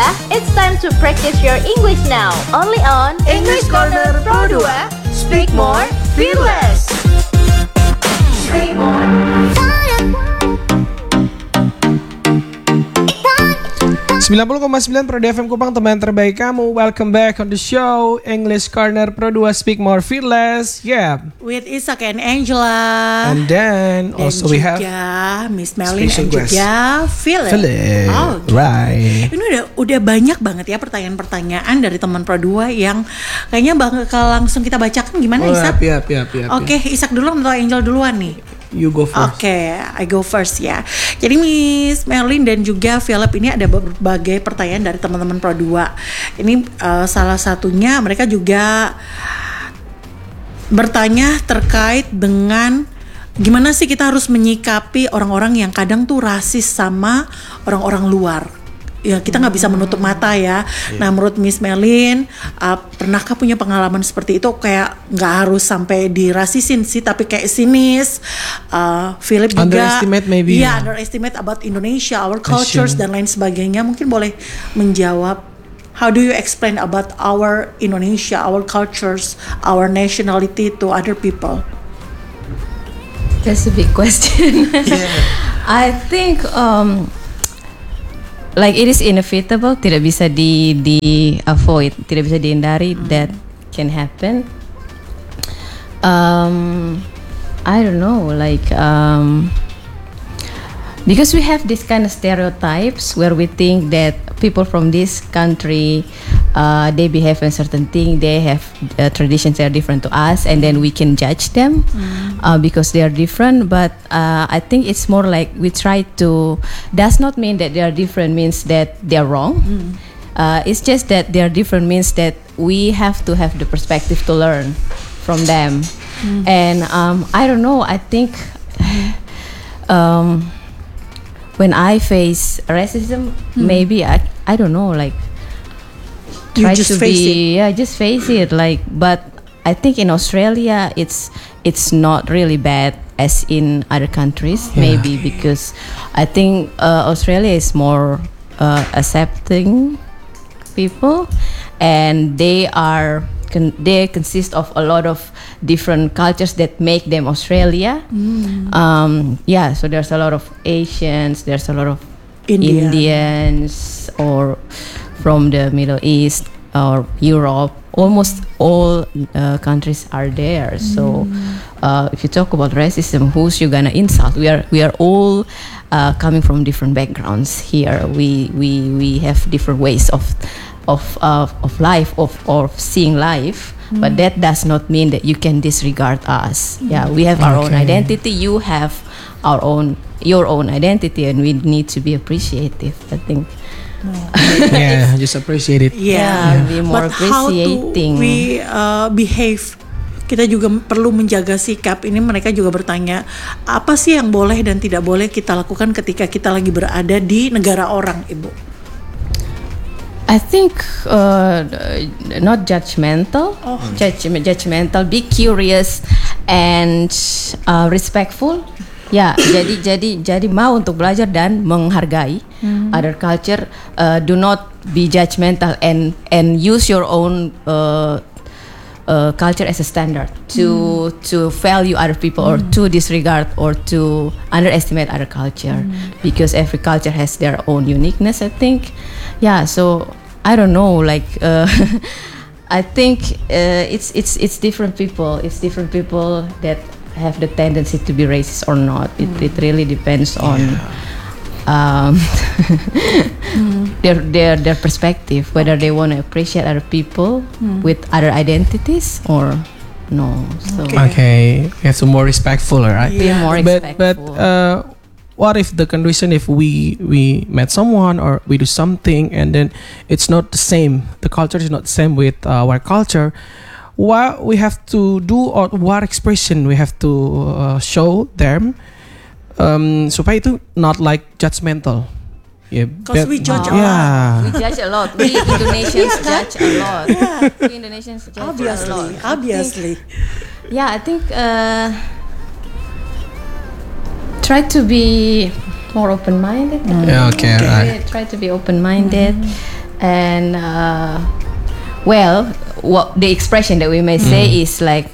It's time to practice your English now. Only on English Corner Pro 2. Speak more, feel less. Speak more. 90,9 Pro FM Kupang, teman terbaik kamu. Welcome back on the show English Corner Pro 2, Speak More, Feel Less. Yeah, with Isak and Angela. and then also we have Miss Melin special and guest. juga Philip. Oh, right. Ini udah banyak banget ya pertanyaan-pertanyaan dari teman Pro 2 yang kayaknya bakal langsung kita bacakan. Gimana Isak? Oke, Isak dulu atau Angel duluan nih? You go first. Oke, I go first ya. Jadi Miss Merlin dan juga Philip ini ada berbagai pertanyaan dari teman-teman Pro 2. Ini salah satunya mereka juga bertanya terkait dengan gimana sih kita harus menyikapi orang-orang yang kadang tuh rasis sama orang-orang luar. Ya kita nggak bisa menutup mata ya. Nah menurut Miss Melin, pernahkah punya pengalaman seperti itu? Kayak nggak harus sampai dirasisin sih, tapi kayak sinis. Philip juga Underestimate maybe. Iya, underestimate about Indonesia, our cultures dan lain sebagainya. Mungkin boleh menjawab. How do you explain about our Indonesia, our cultures, our nationality to other people? That's a big question. I think like it is inevitable, tidak bisa di avoid, tidak bisa dihindari. That can happen. I don't know, like because we have this kind of stereotypes where we think that people from this country they behave a certain thing, they have traditions that are different to us, and then we can judge them because they are different. But I think it's more like we try to, does not mean that they are different means that they are wrong. It's just that they are different means that we have to have the perspective to learn from them. And I don't know, I think when I face racism, maybe I don't know, like You try just to face be, yeah, just face it. Like, but I think in Australia, it's not really bad as in other countries. Maybe because I think Australia is more accepting people, and they consist of a lot of different cultures that make them Australia. So there's a lot of Asians, there's a lot of Indians or from the Middle East or Europe. Almost all countries are there. So if you talk about racism, who's you gonna insult? We are all coming from different backgrounds here. We have different ways of life, of seeing life. But that does not mean that you can disregard us. Yeah, we have our own identity. You have your own identity, and we need to be appreciative, I think. Just appreciate it. Be more But how appreciating. do we behave? Kita juga perlu menjaga sikap. Ini mereka juga bertanya, apa sih yang boleh dan tidak boleh kita lakukan ketika kita lagi berada di negara orang, Ibu? I think not judgmental. Judgmental. Be curious and respectful. Ya, jadi mau untuk belajar dan menghargai other culture. Do not be judgmental and use your own culture as a standard to value other people or to disregard or to underestimate other culture, because every culture has their own uniqueness, I think. Yeah, so I don't know, like I think it's different people. It's different people that have the tendency to be racist or not. It really depends on their perspective, whether they want to appreciate other people with other identities or no. So Okay, you have to more respectful, right? be more respectful. But what if the condition, if we met someone or we do something and then it's not the same, the culture is not the same with our culture, what we have to do or what expression we have to show them supaya itu not like judgmental. Because we judge a lot. Yeah. We judge a lot. We Indonesians judge a lot. We Indonesians judge a lot. Obviously. I think try to be more open-minded. Okay, right. Try to be open-minded And well, what the expression that we may say is like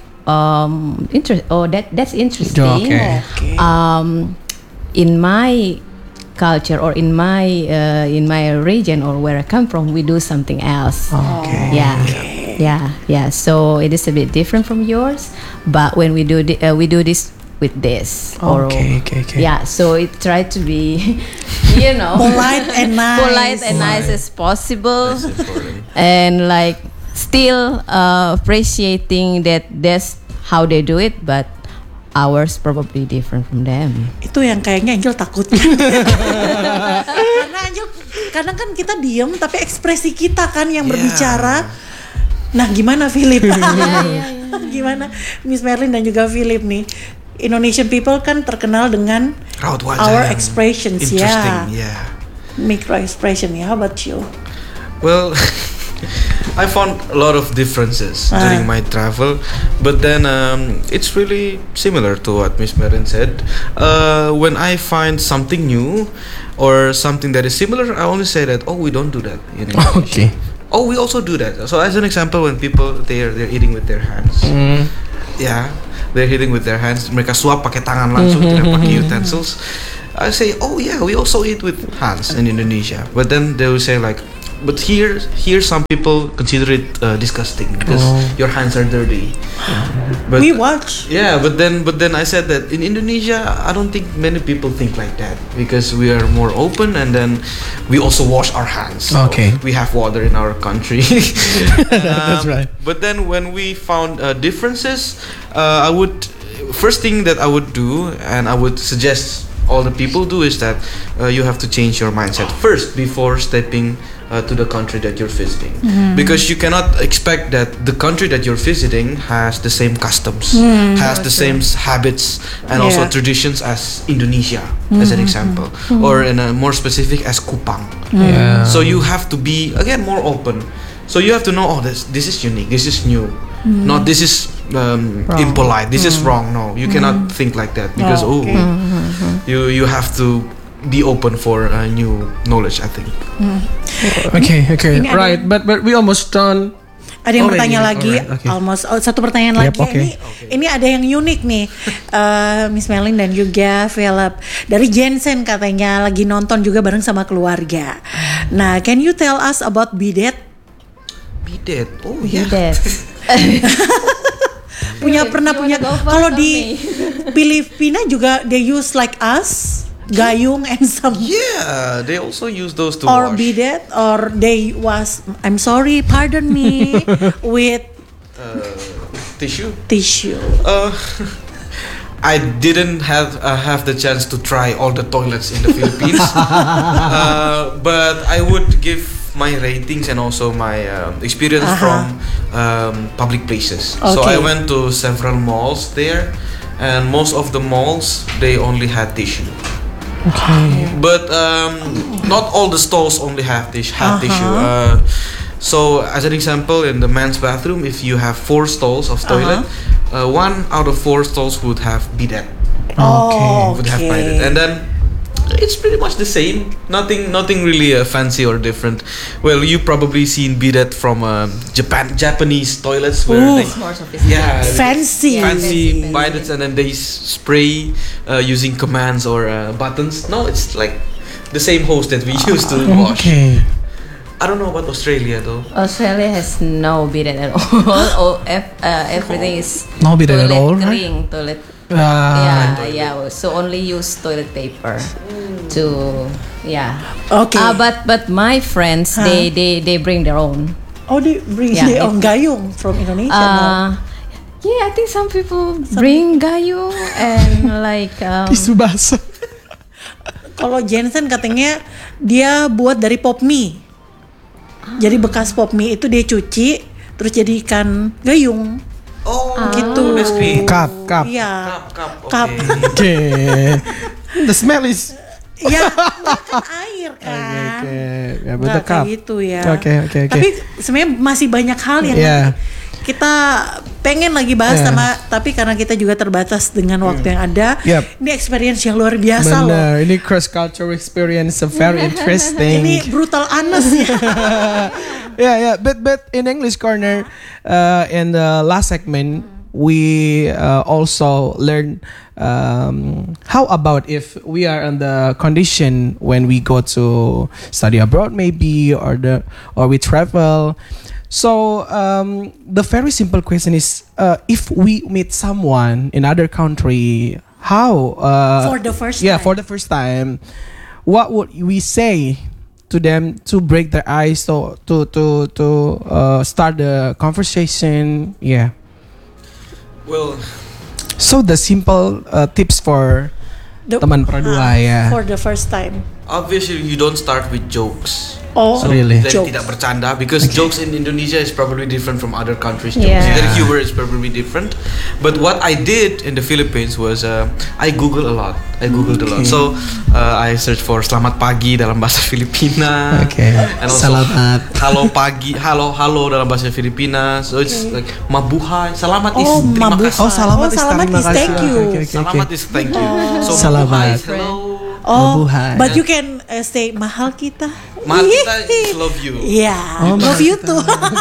that's interesting. Okay. In my culture or in my region or where I come from, we do something else. Okay. Yeah. So it is a bit different from yours, but when we do this with this. Okay. Yeah, so it try to be, Polite and nice. As possible, That's important. and like still appreciating that that's how they do it, but ours probably different from them. Itu yang kayaknya Angel takut. Karena Angel kadang kan kita diem tapi ekspresi kita kan yang berbicara. Nah gimana Philip? Gimana Miss Merlin dan juga Philip nih? Indonesian people kan terkenal dengan Raut wajah our yang expressions, interesting, yeah. Micro expression. How about you? Well, I found a lot of differences during my travel, but then it's really similar to what Miss Marin said. When I find something new or something that is similar, I only say that, we don't do that in Indonesia. Okay. Oh, we also do that. So as an example, when people they're eating with their hands, yeah, they're eating with their hands. Mereka suap pakai tangan langsung, tidak pakai utensils. I say, oh yeah, we also eat with hands in Indonesia. But then they will say like, but here some people consider it disgusting because your hands are dirty. But We watch. yeah, but then I said that in Indonesia, I don't think many people think like that because we are more open, and then we also wash our hands. So Okay. we have water in our country. That's right. But then when we found differences, first thing that I would do, and I would suggest all the people do, is that you have to change your mindset first before stepping to the country that you're visiting, because you cannot expect that the country that you're visiting has the same customs, has the same habits and also Yeah. traditions as Indonesia, as an example, or in a more specific as Kupang. Yeah. So you have to be again more open. So you have to know, this is unique, this is new, not this is impolite, this is wrong. No, you cannot think like that because you have to be open for new knowledge, I think. Okay. Ini ada- Right. But we almost done. Ada yang Oh, bertanya iya. lagi, Alright, okay. almost satu pertanyaan Yep, lagi. okay. Ini ada yang unik nih, Miss Merlin dan juga Philip dari Jensen katanya lagi nonton juga bareng sama keluarga. Nah, can you tell us about bidet? Bidet. Oh Do yeah. that. Pernah punya? Kalau di Filipina juga they use like us, gayung and some. Yeah, they also use those to Or wash. bidet, or they was, I'm sorry, pardon me, with Tissue. tissue. I didn't have the chance to try all the toilets in the Philippines, but I would give my ratings and also my experience from public places. So I Okay. went to several malls there, and most of the malls they only had tissue. But not all the stalls only have tissue. So as an example, in the men's bathroom, if you have 4 stalls of toilet, 1 out of 4 stalls would have bidet. Would have bidet, and then it's pretty much the same. Nothing really fancy or different. Well, you probably seen bidet from Japanese toilets where they, More sophisticated. Fancy. bidets, and then they spray using commands or buttons. No, it's like the same hose that we use to wash. Okay. I don't know about Australia though. Australia has no bidet at all. Everything is No bidet at toilet all, right? ring, toilet. Ah. Yeah. So only use toilet paper to Okay. But my friends they bring their own. Oh, they bring Yeah, their own gayung from Indonesia. No? Yeah, I think some people bring gayung and like Tisu basah. Kalau Jensen katanya dia buat dari pop mie. Jadi bekas pop mie itu dia cuci terus jadikan gayung. Oh, gitu. That's great. Cup. Iya. Cup. Cup. Okay. The smell is. Ya, kan air kan. Okay. Yeah, but Nggak the cup. kayak gitu ya. Okay. Tapi sebenarnya masih banyak hal yang Yeah. kita pengen lagi bahas tapi karena kita juga terbatas dengan waktu yang ada. Yep. Ini experience yang luar biasa loh. Benar, ini cross cultural experience, very interesting. Ini brutal honest ya. Yeah. But in English Corner, in the last segment, we also learn how about if we are in the condition when we go to study abroad, maybe, or we travel. So the very simple question is, if we meet someone in other country, how For the first yeah time. for the first time, what would we say to them to break their ice, to start the conversation? Yeah. Well, So the simple tips for teman perdua ya. For the first time. obviously you don't start with jokes. Oh, So Really? dari Jokes. tidak bercanda, because jokes in Indonesia is probably different from other countries. Yeah. Jokes. Their humor is probably different. But what I did in the Philippines was I Googled a lot. So I searched for selamat pagi dalam bahasa Filipina. Okay. And also Selamat. halo pagi, halo dalam bahasa Filipina. So it's like mabuhay, selamat is Oh, terima mabuhay. kasih. selamat is selamat terima is thank kasih. you. Okay. Selamat is thank you. So Selamat. mabuhay is hello. Oh, Mabuhay. but you can say mahal kita. Mahal kita is love you. Yeah, Oh, love mahal you kita. too.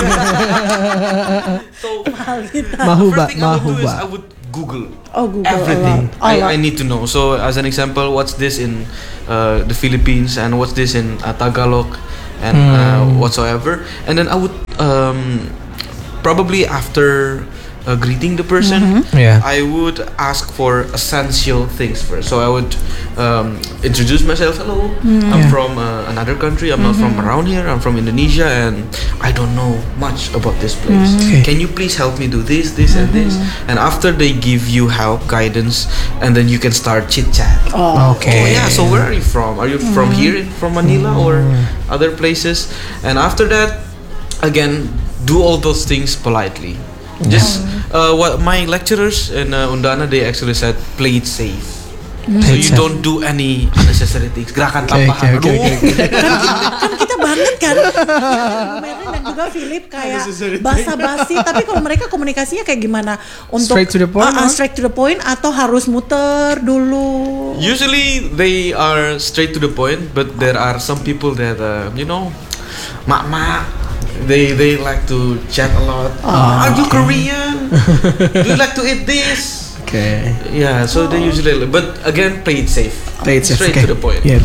So Mahuba, first thing I would do is I mahuba. would Google Oh, Google everything. a lot. I need to know. So as an example, what's this in the Philippines, and what's this in Tagalog, and whatsoever. And then I would probably after greeting the person, Yeah. I would ask for essential things first. So I would introduce myself. Hello, I'm from another country. I'm not from around here. I'm from Indonesia, and I don't know much about this place. Okay. Can you please help me do this, and this? And after they give you help, guidance, and then you can start chit chat. Okay. Oh yeah. So where are you from? Are you from here, from Manila, or other places? And after that, again, do all those things politely. Just what my lecturers in Undana, they actually said, play it safe. So you don't do any unnecessary things. Gerakan tambahan. Aduh. Kan kita banget kan, Merlin dan juga Philip kayak basa-basi. Tapi kalau mereka komunikasinya kayak gimana? Untuk Straight to the point, huh? straight to the point, atau harus muter dulu? Usually they are straight to the point, but there are some people that mak. They like to chat a lot. Are you Korean? Do you like to eat this? Okay. Yeah, so they usually. But again, play it safe. Play it safe. Straight Okay. to the point. Yep.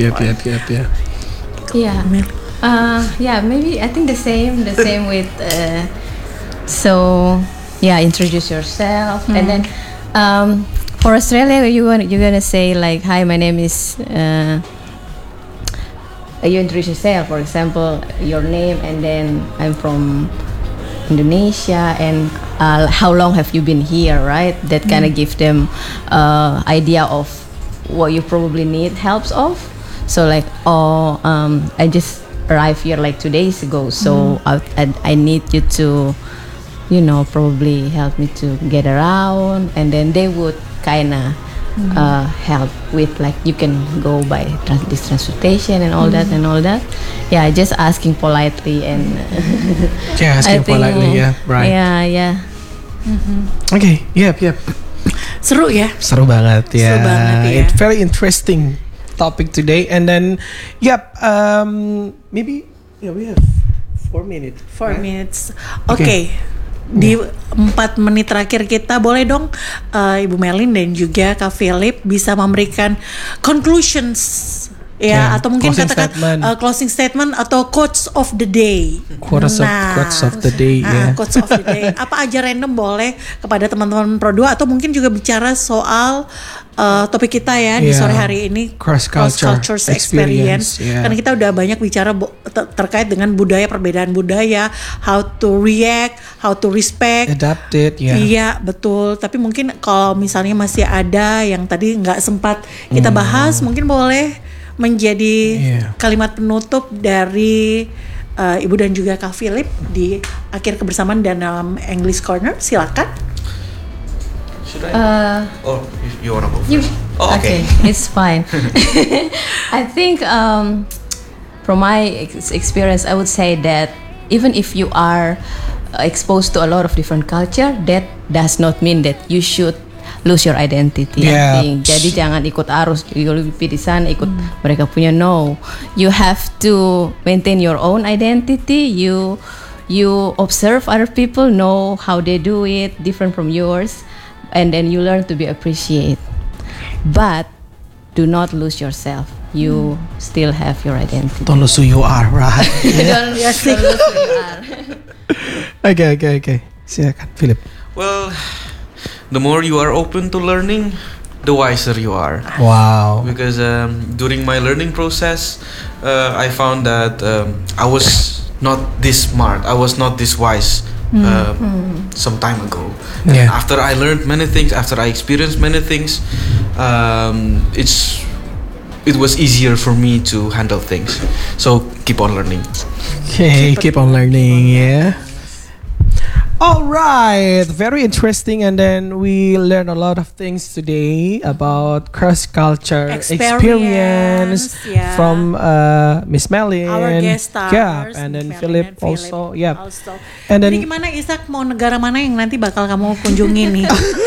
Yeah, maybe I think the same with so yeah, introduce yourself, and then for Australia you're gonna say like, hi, my name is you introduce yourself, for example, your name, and then I'm from Indonesia, and how long have you been here, right? That kind of give them idea of what you probably need helps of. So like, I just arrived here like 2 days ago, so I need you to, probably help me to get around, and then they would kind of help with like, you can go by this transportation and all that. Yeah, just asking politely and Yeah, asking I think, politely. Yeah, right. Yeah. Okay. Yep. Seru ya? Seru banget ya. Seru banget ya. It's very interesting topic today. And then, maybe we have 4 minutes. 4 minutes. Oke. Di 4 menit terakhir kita, boleh dong Ibu Merlin dan juga Kak Philip bisa memberikan conclusions ya, atau mungkin closing katakan statement. closing statement atau quotes of the day. Quotes of the day. Yeah. Quotes of the day. Apa aja random boleh kepada teman-teman Pro 2, atau mungkin juga bicara soal topik kita ya di Yeah. sore hari ini, Cross culture experience. yeah. Karena kita udah banyak bicara terkait dengan budaya, perbedaan budaya, how to react, how to respect. Adapted. Yeah. Iya betul. Tapi mungkin kalau misalnya masih ada yang tadi nggak sempat kita bahas, mungkin boleh menjadi kalimat penutup dari Ibu dan juga Kak Philip di akhir kebersamaan dalam English Corner. Silakan. Should I? Or you wanna go first? Okay, it's fine. I think from my experience, I would say that even if you are exposed to a lot of different culture, that does not mean that you should lose your identity. Yeah. I think. Jadi jangan ikut arus, you lebih di sana ikut mereka punya. No, you have to maintain your own identity. You observe other people, know how they do it, different from yours, and then you learn to be appreciate. But do not lose yourself. You still have your identity. Don't lose who you are, right? Don't lose who you are. Okay. Silakan, Philip. Well, the more you are open to learning, the wiser you are. Wow. Because during my learning process, I found that I was not this smart. I was not this wise some time ago. Yeah. After I learned many things, after I experienced many things, it was easier for me to handle things. So keep on learning. Okay, keep on learning, yeah. All right, very interesting. And then we learned a lot of things today about cross culture experience yeah. from Miss Melin, Our guest stars, yeah, and then Melin Philip and also, Philip yeah. also. And Jadi then gimana Isak, mau negara mana yang nanti bakal kamu kunjungi nih?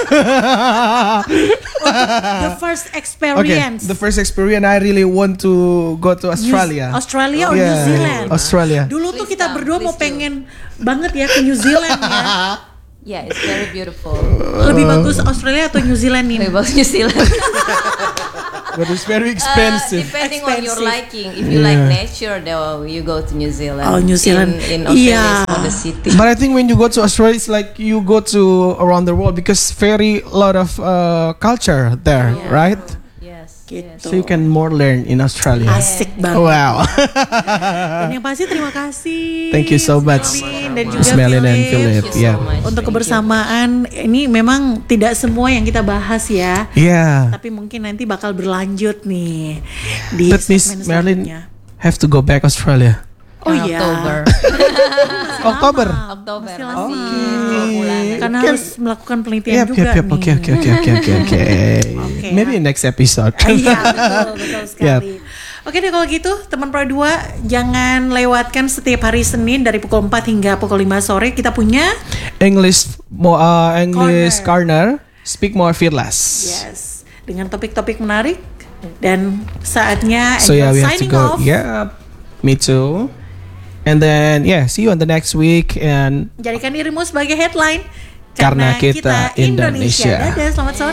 The first experience. the first experience I really want to go to Australia. Australia or Yeah, New Zealand? Australia. Dulu tuh Please kita come, berdua mau please do. pengen banget ya ke New Zealand ya. Yeah, it's very beautiful. Lebih bagus Australia atau New Zealand nih? Lebih bagus New Zealand. But it's very expensive. Depending on your Expensive. liking. If you like nature, then you go to New Zealand. Oh, New Zealand. In Australia, Yeah. it's more the city. But I think when you go to Australia, it's like you go to around the world because very lot of culture there, Yeah. right? Yes. Gitu. So you can more learn in Australia. Asik banget. Wow. Dan yang pasti terima kasih. Thank you so much, Melin dan juga Miss Melin and Philip. Philip. Thank you Yeah. so much. Untuk Thank you. kebersamaan ini memang tidak semua yang kita bahas ya. Yeah. Tapi mungkin nanti bakal berlanjut nih di But Miss segmen Melin selanjutnya. have to go back Australia. Oh In iya. October. October. Oktober Masih masih lama. 2 bulan. Karena Can- harus melakukan penelitian Yep, juga yep, yep. nih. Okay. Okay, Maybe ya. next episode. Iya betul sekali. Oke deh kalau gitu teman Pro 2 jangan lewatkan setiap hari Senin dari pukul 4 hingga pukul 5 sore kita punya English corner. Speak more fearless. yes dengan topik-topik menarik dan saatnya So yeah, we have to signing go. off. Yeah, me too. And then see you on the next week. And Jadikan dirimu sebagai headline Karena kita Indonesia. Dadah, selamat sore.